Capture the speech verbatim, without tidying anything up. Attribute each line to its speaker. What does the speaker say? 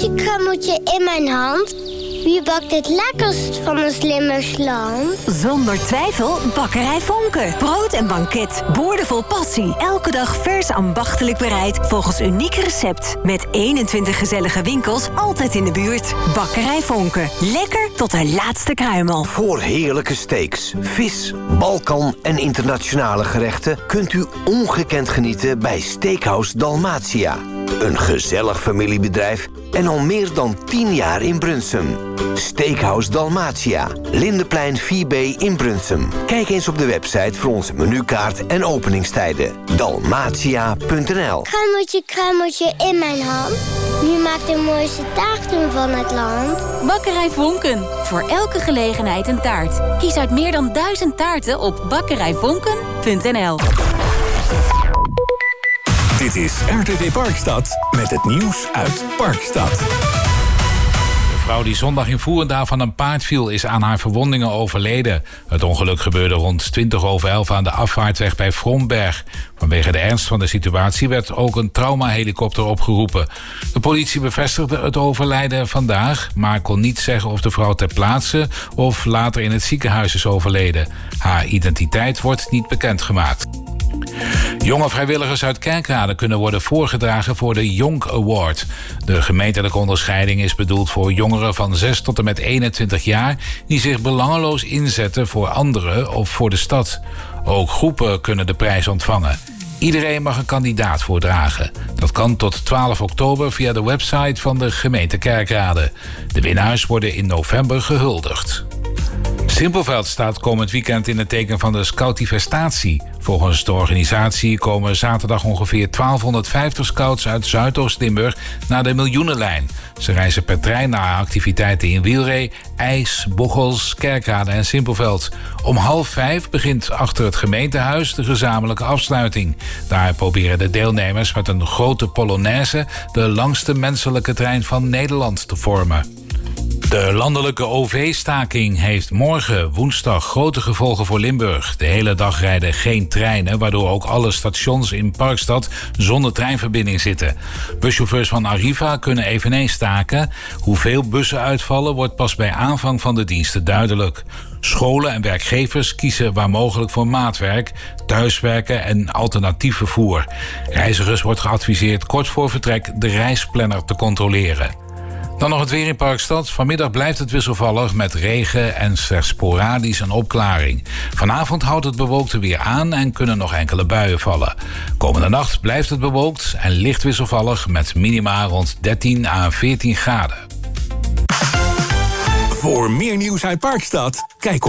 Speaker 1: Kruimeltje, kruimeltje in mijn hand. Wie bakt het lekkerst van een slimme slang?
Speaker 2: Zonder twijfel Bakkerij Vonken. Brood en banket, boordevol passie. Elke dag vers ambachtelijk bereid volgens uniek recept. Met eenentwintig gezellige winkels altijd in de buurt. Bakkerij Vonken. Lekker tot de laatste kruimel.
Speaker 3: Voor heerlijke steaks, vis, Balkan en internationale gerechten kunt u ongekend genieten bij Steakhouse Dalmatia. Een gezellig familiebedrijf en al meer dan tien jaar in Brunssum. Steakhouse Dalmatia, Lindeplein vier B in Brunssum. Kijk eens op de website voor onze menukaart en openingstijden. dalmatia punt n l.
Speaker 1: Kruimeltje, kruimeltje in mijn hand. Wie maakt de mooiste taarten van het land?
Speaker 4: Bakkerij Vonken. Voor elke gelegenheid een taart. Kies uit meer dan duizend taarten op bakkerijvonken punt n l.
Speaker 5: Dit is R T V Parkstad met het nieuws uit Parkstad.
Speaker 6: De vrouw die zondag in Voerendaal van een paard viel is aan haar verwondingen overleden. Het ongeluk gebeurde rond twintig over elf aan de afvaartweg bij Vromberg. Vanwege de ernst van de situatie werd ook een traumahelikopter opgeroepen. De politie bevestigde het overlijden vandaag, maar kon niet zeggen of de vrouw ter plaatse of later in het ziekenhuis is overleden. Haar identiteit wordt niet bekendgemaakt. Jonge vrijwilligers uit Kerkrade kunnen worden voorgedragen voor de Jonk Award. De gemeentelijke onderscheiding is bedoeld voor jongeren van zes tot en met eenentwintig jaar... die zich belangeloos inzetten voor anderen of voor de stad. Ook groepen kunnen de prijs ontvangen. Iedereen mag een kandidaat voordragen. Dat kan tot twaalf oktober via de website van de gemeente Kerkrade. De winnaars worden in november gehuldigd. Simpelveld staat komend weekend in het teken van de Scoutivestatie. Volgens de organisatie komen zaterdag ongeveer twaalfhonderdvijftig scouts uit Zuidoost-Limburg naar de Miljoenenlijn. Ze reizen per trein naar activiteiten in Wielree, IJs, Bocholt, Kerkrade en Simpelveld. Om half vijf begint achter het gemeentehuis de gezamenlijke afsluiting. Daar proberen de deelnemers met een grote polonaise de langste menselijke trein van Nederland te vormen. De landelijke O V-staking heeft morgen, woensdag, grote gevolgen voor Limburg. De hele dag rijden geen treinen, waardoor ook alle stations in Parkstad zonder treinverbinding zitten. Buschauffeurs van Arriva kunnen eveneens staken. Hoeveel bussen uitvallen wordt pas bij aanvang van de diensten duidelijk. Scholen en werkgevers kiezen waar mogelijk voor maatwerk, thuiswerken en alternatief vervoer. Reizigers wordt geadviseerd kort voor vertrek de reisplanner te controleren. Dan nog het weer in Parkstad. Vanmiddag blijft het wisselvallig met regen en slechts sporadisch een opklaring. Vanavond houdt het bewolkte weer aan en kunnen nog enkele buien vallen. Komende nacht blijft het bewolkt en licht wisselvallig met minima rond dertien à veertien graden.
Speaker 5: Voor meer nieuws uit Parkstad, kijk op